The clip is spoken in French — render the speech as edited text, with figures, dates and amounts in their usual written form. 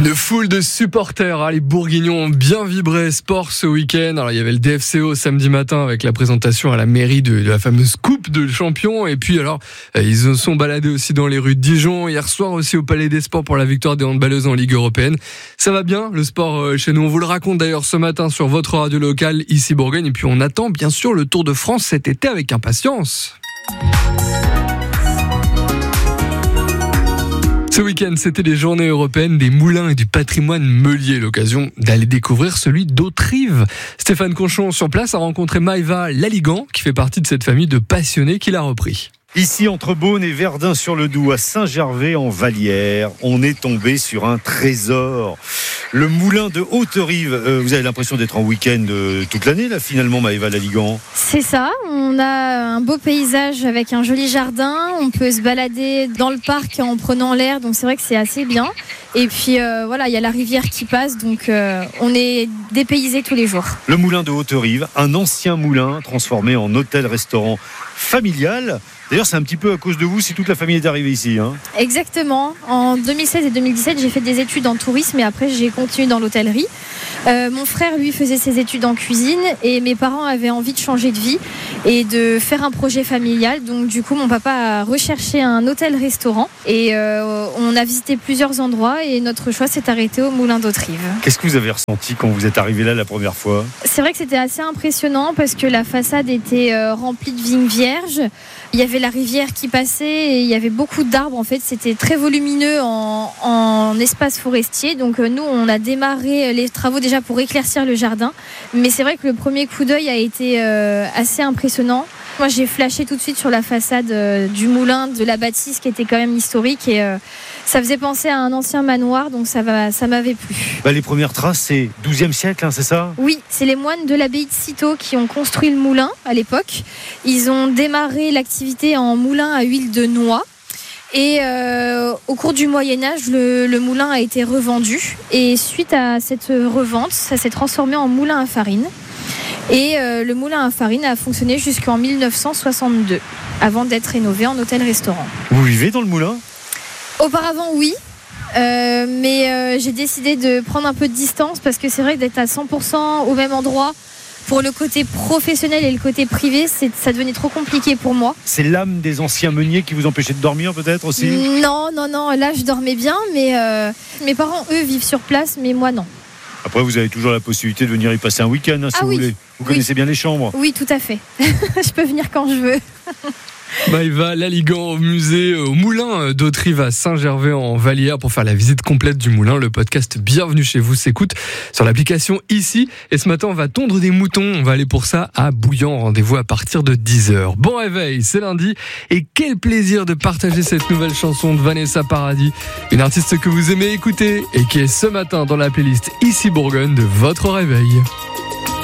Une foule de supporters, les Bourguignons ont bien vibré sport ce week-end. Alors il y avait le DFCO samedi matin avec la présentation à la mairie de la fameuse Coupe de Champions. Et puis alors, ils se sont baladés aussi dans les rues de Dijon. Hier soir aussi au Palais des Sports pour la victoire des handballeuses en Ligue européenne. Ça va bien le sport chez nous. On vous le raconte d'ailleurs ce matin sur votre radio locale ici Bourgogne. Et puis on attend bien sûr le Tour de France cet été avec impatience. Ce week-end, c'était les journées européennes des moulins et du patrimoine meulier. L'occasion d'aller découvrir celui d'Hauterive. Stéphane Conchon, sur place, a rencontré Maëva Laligan, qui fait partie de cette famille de passionnés qui l'a repris. Ici, entre Beaune et Verdun-sur-le-Doubs, à Saint-Gervais-en-Vallière, on est tombé sur un trésor. Le moulin de Hauterive. Vous avez l'impression d'être en week-end toute l'année, là, finalement, Maëva Laligan? C'est ça. On a un beau paysage avec un joli jardin. On peut se balader dans le parc en prenant l'air. Donc, c'est vrai que c'est assez bien. Et puis, voilà, il y a la rivière qui passe. Donc, on est dépaysé tous les jours. Le moulin de Hauterive, un ancien moulin transformé en hôtel-restaurant familial. D'ailleurs, c'est un petit peu à cause de vous si toute la famille est arrivée ici. Exactement. En 2016 et 2017, j'ai fait des études en tourisme et après, j'ai continué dans l'hôtellerie. Mon frère, lui, faisait ses études en cuisine et mes parents avaient envie de changer de vie et de faire un projet familial. Donc, du coup, mon papa a recherché un hôtel-restaurant et on a visité plusieurs endroits et notre choix s'est arrêté au moulin d'Hauterive. Qu'est-ce que vous avez ressenti quand vous êtes arrivé là la première fois ? C'est vrai que c'était assez impressionnant parce que la façade était remplie de vignes vierges. Il y avait la rivière qui passait et il y avait beaucoup d'arbres. En fait, c'était très volumineux en espace forestier. Donc nous, on a démarré les travaux déjà pour éclaircir le jardin. Mais c'est vrai que le premier coup d'œil a été assez impressionnant. Moi, j'ai flashé tout de suite sur la façade du moulin, de la bâtisse qui était quand même historique et ça faisait penser à un ancien manoir, donc ça m'avait plu. Les premières traces, c'est 12e siècle, c'est ça ? Oui, c'est les moines de l'abbaye de Cîteaux qui ont construit le moulin à l'époque. Ils ont démarré l'activité en moulin à huile de noix. Et au cours du Moyen-Âge, le moulin a été revendu. Et suite à cette revente, ça s'est transformé en moulin à farine. Et le moulin à farine a fonctionné jusqu'en 1962, avant d'être rénové en hôtel-restaurant. Vous vivez dans le moulin ? Auparavant, oui. Mais j'ai décidé de prendre un peu de distance parce que c'est vrai que d'être à 100% au même endroit, pour le côté professionnel et le côté privé, ça devenait trop compliqué pour moi. C'est l'âme des anciens meuniers qui vous empêchait de dormir peut-être aussi ? Non, là je dormais bien, mais mes parents, eux, vivent sur place, mais moi non. Après, vous avez toujours la possibilité de venir y passer un week-end, si vous voulez. Vous connaissez bien les chambres ? Oui, tout à fait. Je peux venir quand je veux. Maëva Laligan au musée, au moulin d'Hauterive à Saint-Gervais-en-Vallière pour faire la visite complète du moulin. Le podcast Bienvenue chez vous s'écoute sur l'application ici. Et ce matin, on va tondre des moutons. On va aller pour ça à Bouillan. Rendez-vous à partir de 10h. Bon réveil, c'est lundi. Et quel plaisir de partager cette nouvelle chanson de Vanessa Paradis. Une artiste que vous aimez écouter et qui est ce matin dans la playlist Ici Bourgogne de votre réveil.